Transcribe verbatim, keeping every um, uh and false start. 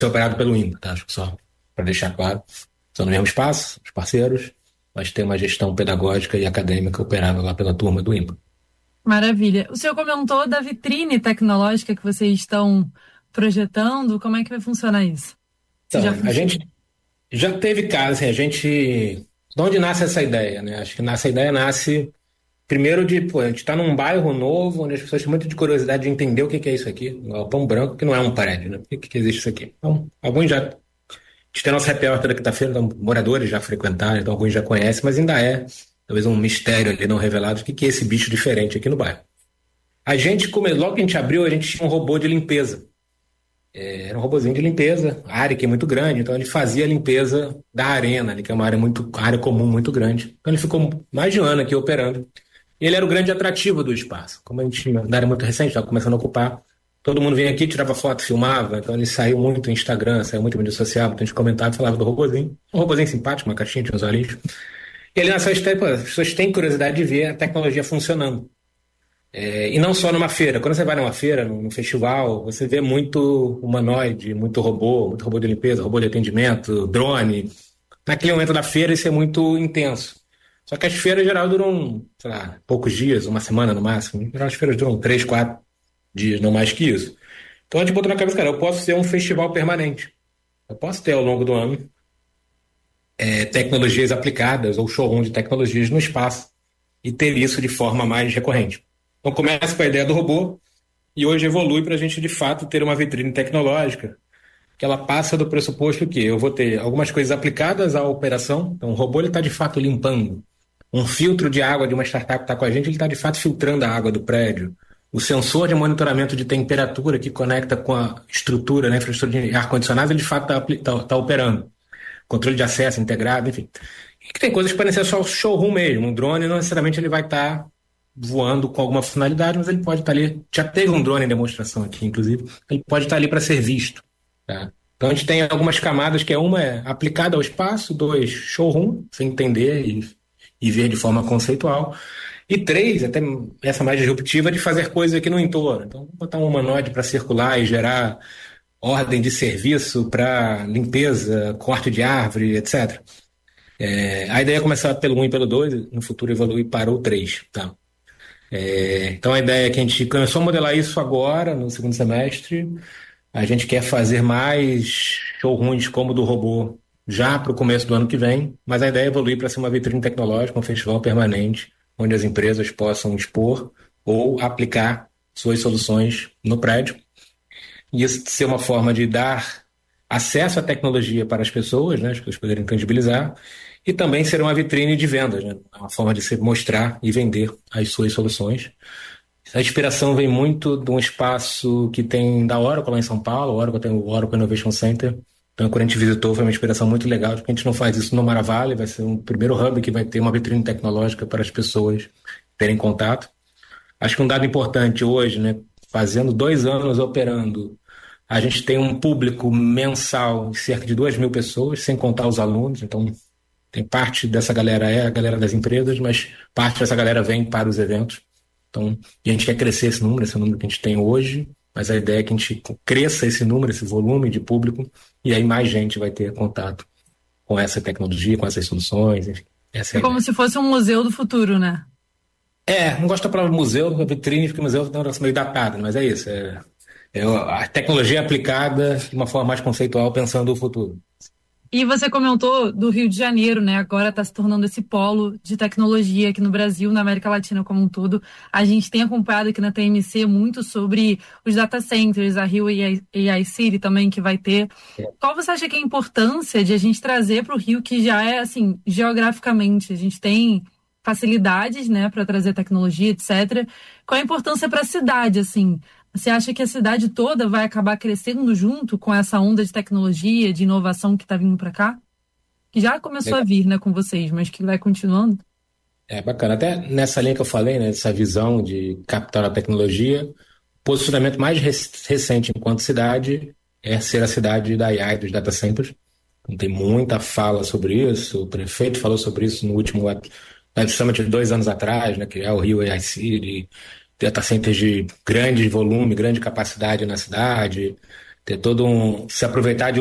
ser operado pelo INPA, tá? Acho que só para deixar claro. São no mesmo espaço, os parceiros, mas tem uma gestão pedagógica e acadêmica operada lá pela turma do INPA. Maravilha. O senhor comentou da vitrine tecnológica que vocês estão projetando. Como é que vai funcionar isso? Se Então, já a funciona. gente já teve casos, assim, a gente... De onde nasce essa ideia, né? Acho que essa ideia nasce primeiro de, pô, a gente está num bairro novo, onde as pessoas têm muita de curiosidade de entender o que que é isso aqui. O Galpão Branco, que não é um prédio, né? Por que que existe isso aqui? Então, alguns já... A gente tem nosso happy hour toda quinta-feira, então, moradores já frequentaram, então alguns já conhecem, mas ainda é talvez um mistério ali não revelado do que que é esse bicho diferente aqui no bairro. A gente, como, logo que a gente abriu, a gente tinha um robô de limpeza. É, era um robozinho de limpeza, a área que é muito grande, então ele fazia a limpeza da arena, ali, que é uma área, muito, área comum muito grande. Então ele ficou mais de um ano aqui operando. E ele era o grande atrativo do espaço. Como a gente tinha uma área muito recente, estava começando a ocupar, todo mundo vinha aqui, tirava foto, filmava, então ele saiu muito no Instagram, saiu muito em mídia social, muita gente comentava, falava do robozinho. Um robozinho simpático, uma caixinha, tinha uns olhinhos. E ele nasceu, as pessoas têm curiosidade de ver a tecnologia funcionando. É, e não só numa feira. Quando você vai numa feira, num festival, você vê muito humanoide, muito robô, muito robô de limpeza, robô de atendimento, drone. Naquele momento da feira isso é muito intenso. Só que as feiras, em geral, duram, sei lá, poucos dias, uma semana no máximo. Em geral, as feiras duram três, quatro dias, não mais que isso. Então a gente botou na cabeça, cara, eu posso ser um festival permanente. Eu posso ter ao longo do ano é, tecnologias aplicadas ou showroom de tecnologias no espaço e ter isso de forma mais recorrente. Então começa com a ideia do robô e hoje evolui para a gente de fato ter uma vitrine tecnológica que ela passa do pressuposto que eu vou ter algumas coisas aplicadas à operação. Então o robô ele está de fato limpando. Um filtro de água de uma startup que está com a gente, ele está de fato filtrando a água do prédio. O sensor de monitoramento de temperatura que conecta com a estrutura, né, infraestrutura de ar-condicionado, ele de fato está tá, tá operando. Controle de acesso integrado, enfim. E que tem coisas que podem ser só showroom mesmo. Um drone não necessariamente ele vai estar tá voando com alguma finalidade, mas ele pode estar tá ali. Já teve um drone em demonstração aqui, inclusive. Ele pode estar tá ali para ser visto. Tá? Então a gente tem algumas camadas que é uma é aplicada ao espaço, dois, showroom, sem entender e, e ver de forma conceitual. E três, até essa mais disruptiva, de fazer coisas aqui no entorno. Então, botar um humanoide para circular e gerar ordem de serviço para limpeza, corte de árvore, etcétera. É, a ideia é começar pelo um e pelo dois, no futuro evoluir para o três. Tá? É, então a ideia é que a gente começou a modelar isso agora, no segundo semestre. A gente quer fazer mais showrooms como o do robô já para o começo do ano que vem, mas a ideia é evoluir para ser uma vitrine tecnológica, um festival permanente, onde as empresas possam expor ou aplicar suas soluções no prédio. E isso ser uma forma de dar acesso à tecnologia para as pessoas, né, as pessoas poderem tangibilizar, e também ser uma vitrine de vendas, né, uma forma de se mostrar e vender as suas soluções. A inspiração vem muito de um espaço que tem da Oracle lá em São Paulo. A Oracle tem o Oracle Innovation Center. Então, quando a gente visitou, foi uma inspiração muito legal, porque a gente não faz isso no Maravale, vai ser um primeiro hub que vai ter uma vitrine tecnológica para as pessoas terem contato. Acho que um dado importante hoje, né, fazendo dois anos operando, a gente tem um público mensal de cerca de duas mil pessoas, sem contar os alunos. Então, tem parte dessa galera é a galera das empresas, mas parte dessa galera vem para os eventos. Então, e a gente quer crescer esse número, esse número que a gente tem hoje, mas a ideia é que a gente cresça esse número, esse volume de público, e aí mais gente vai ter contato com essa tecnologia, com essas soluções, enfim. Essa é É a como ideia. se fosse um museu do futuro, né? É, não gosto da palavra museu, vitrine, porque museu é um negócio meio datado, mas é isso. É, é a tecnologia aplicada de uma forma mais conceitual, pensando o futuro. E você comentou do Rio de Janeiro, né? Agora está se tornando esse polo de tecnologia aqui no Brasil, na América Latina como um todo. A gente tem acompanhado aqui na T M C muito sobre os data centers, a Rio A I City também que vai ter. Qual você acha que é a importância de a gente trazer para o Rio, que já é, assim, geograficamente, a gente tem facilidades, né, para trazer tecnologia, etcétera. Qual a importância para a cidade, assim? Você acha que a cidade toda vai acabar crescendo junto com essa onda de tecnologia, de inovação que está vindo para cá? Que já começou a Legal. vir, né, com vocês, mas que vai continuando? É bacana. Até nessa linha que eu falei, né, essa visão de captar a tecnologia, o posicionamento mais rec- recente enquanto cidade é ser a cidade da A I, dos data centers. Então, tem muita fala sobre isso. O prefeito falou sobre isso no último Web, Web Summit de dois anos atrás, né, que é o Rio A I City, data centers de grande volume, grande capacidade na cidade. ter todo um, se aproveitar de